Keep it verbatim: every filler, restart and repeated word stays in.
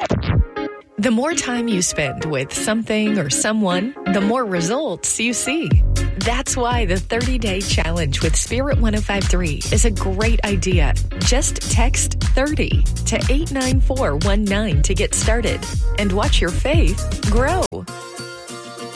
The more time you spend with something or someone, the more results you see. That's why the thirty-day challenge with Spirit one oh five three is a great idea. Just text thirty to eight nine four one nine to get started and watch your faith grow.